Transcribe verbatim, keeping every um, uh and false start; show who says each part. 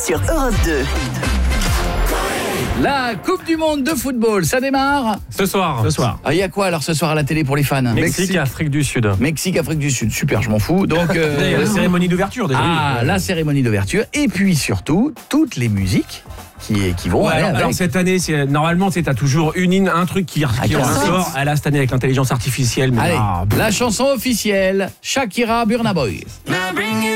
Speaker 1: sur Europe deux.
Speaker 2: La Coupe du Monde de football, ça démarre
Speaker 3: Ce soir.
Speaker 2: Ce soir. Il y a quoi alors ce soir à la télé pour les fans?
Speaker 3: Mexique, Mexique, Afrique du Sud.
Speaker 2: Mexique, Afrique du Sud. Super, je m'en fous. Donc
Speaker 4: euh... la cérémonie d'ouverture déjà.
Speaker 2: Ah, la cérémonie d'ouverture. Et puis surtout, toutes les musiques qui, qui vont.
Speaker 4: Ouais, alors, alors cette année, c'est, normalement, tu as toujours une, un truc qui, qui
Speaker 2: ah,
Speaker 4: ressort. Elle a cette année avec l'intelligence artificielle. Mais
Speaker 2: allez,
Speaker 4: ah,
Speaker 2: la chanson officielle, Shakira, Burna Boy.